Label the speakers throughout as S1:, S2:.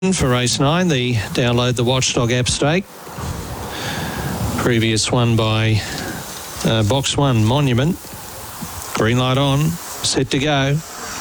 S1: For race 9, the download the Watchdog app stake. Previous one by box 1 Monument. Green light on, set to go.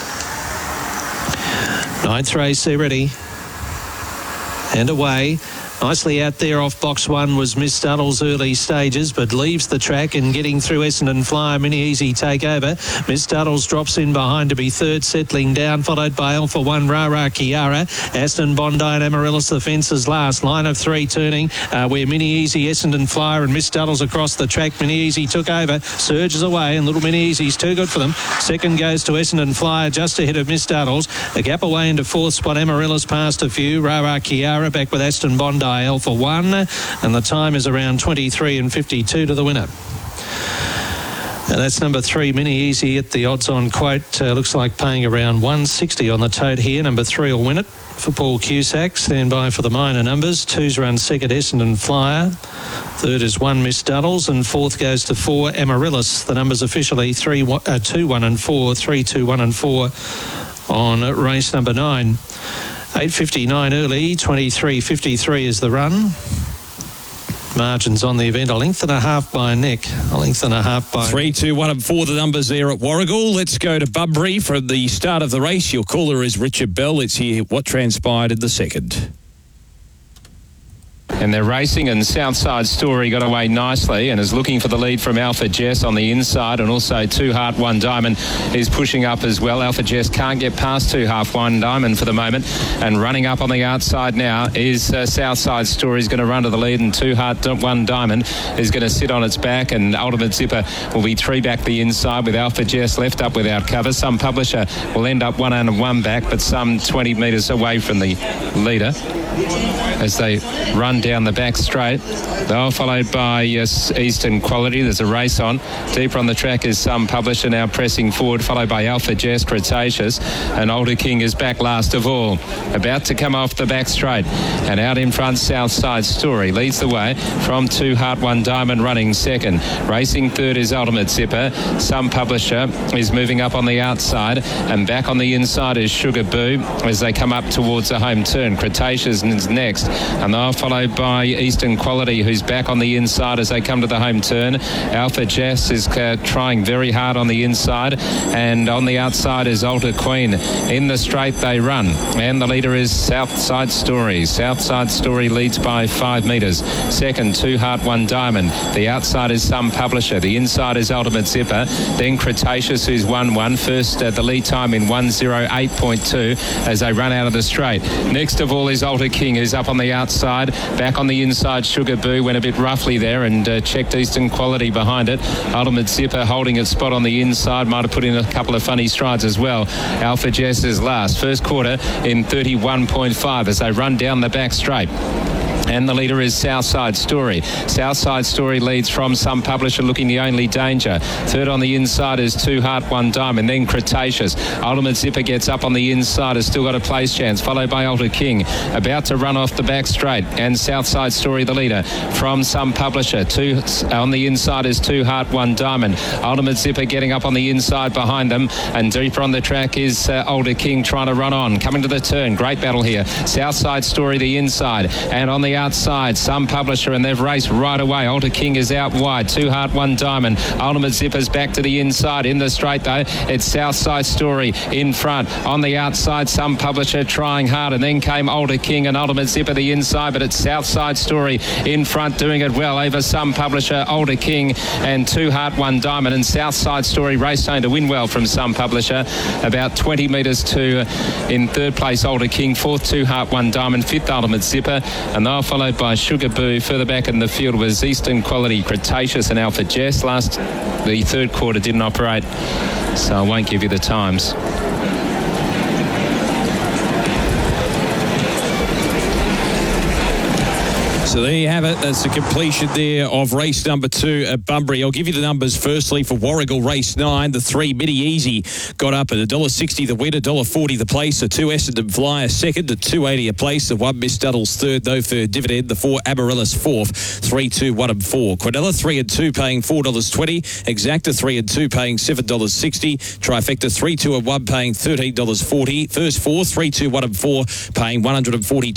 S1: 9th race, they're ready. And away. Nicely out there off box 1 was Miss Duddle's early stages, but leaves the track and getting through Essendon Flyer. Mini Easy take over. Miss Duddle's drops in behind to be third, settling down, followed by Alpha 1 Rara Kiara. Aston Bondi and Amaryllis the fences last. Line of 3 turning where Mini Easy, Essendon Flyer and Miss Duddle's across the track. Mini Easy took over, surges away, and Little Mini Easy's too good for them. Second goes to Essendon Flyer just ahead of Miss Duddle's. A gap away into fourth spot. Amaryllis past a few. Rara Kiara back with Aston Bondi. Alpha 1, and the time is around 23:52 to the winner. And that's number 3, Mini Easy at the odds-on quote. Looks like paying around 160 on the tote here. Number 3 will win it for Paul Cusack. Stand by for the minor numbers. 2's run second, Essendon Flyer. Third is 1, Miss Duddle's, and fourth goes to 4, Amaryllis. The numbers officially 2, 1 and 4, 3, 2, 1 and 4 on race number 9. 8:59 early, 23:53 is the run. Margins on the event, a length and a half by neck. A length and a half by...
S2: 3, 2, 1 and 4 the numbers there at Warragul. Let's go to Bunbury for the start of the race. Your caller is Richard Bell. Let's hear what transpired in the second.
S3: And they're racing, and Southside Story got away nicely and is looking for the lead from Alpha Jess on the inside, and also 2 Heart 1 Diamond is pushing up as well. Alpha Jess can't get past 2 Half 1 Diamond for the moment, and running up on the outside now is Southside Story. Is going to run to the lead, and 2 Heart 1 Diamond is going to sit on its back, and Ultimate Zipper will be 3 back the inside with Alpha Jess left up without cover. Some Publisher will end up 1 and 1 back, but some 20 metres away from the leader as they run down the back straight. They are followed by Eastern Quality. There's a race on. Deeper on the track is Some Publisher now pressing forward, followed by Alpha Jess, Cretaceous, and Older King is back last of all. About to come off the back straight, and out in front Southside Story leads the way from 2 Heart 1 Diamond running second. Racing third is Ultimate Zipper. Some Publisher is moving up on the outside, and back on the inside is Sugar Boo as they come up towards the home turn. Cretaceous is next, and they're followed by Eastern Quality, who's back on the inside as they come to the home turn. Alpha Jess is trying very hard on the inside, and on the outside is Alter Queen. In the straight they run, and the leader is Southside Story. Southside Story leads by 5 metres. Second, 2 Heart 1 Diamond. The outside is Some Publisher. The inside is Ultimate Zipper. Then Cretaceous, who's 1-1. First, the lead time in 1:08.2 as they run out of the straight. Next of all is Alter King, who's up on the outside. Back on the inside, Sugar Boo went a bit roughly there and checked Eastern Quality behind it. Ultimate Zipper holding its spot on the inside, might have put in a couple of funny strides as well. Alpha Jess is last. First quarter in 31.5 as they run down the back straight. And the leader is Southside Story. Southside Story leads from Some Publisher, looking the only danger. Third on the inside is 2 Heart 1 Diamond, then Cretaceous. Ultimate Zipper gets up on the inside, has still got a place chance, followed by Alter King. About to run off the back straight, and Southside Story the leader from Some Publisher. On the inside is 2 Heart 1 Diamond. Ultimate Zipper getting up on the inside behind them, and deeper on the track is Alter King trying to run on. Coming to the turn, great battle here. Southside Story the inside, and on the outside Some Publisher, and they've raced right away. Alter King is out wide. 2 Heart 1 Diamond. Ultimate Zipper's back to the inside. In the straight though, it's Southside Story in front. On the outside, Some Publisher trying hard, and then came Alter King and Ultimate Zipper the inside, but it's Southside Story in front doing it well over Some Publisher, Alter King and 2 Heart 1 Diamond, and Southside Story raced home to win well from Some Publisher. About 20 metres to in third place Alter King, fourth 2 Heart 1 Diamond, fifth Ultimate Zipper, and they'll followed by Sugar Boo. Further back in the field was Eastern Quality, Cretaceous and Alpha Jess. The third quarter didn't operate, so I won't give you the times.
S2: So there you have it. That's the completion there of race number 2 at Bunbury. I'll give you the numbers firstly for Warragul race 9. The 3 Mini Easy got up at $1.60 the win, $1.40 the place. The 2 Essendon Flyer second at $2.80 a place. The 1 Miss Duddle's third, though, for dividend. The 4 Amaryllis fourth, 3, 2, 1 and 4. Quinella 3 and 2 paying $4.20. Exacta 3 and 2 paying $7.60. Trifecta 3, 2 and 1 paying $13.40. First 4, 3, 2, 1 and 4 paying $142.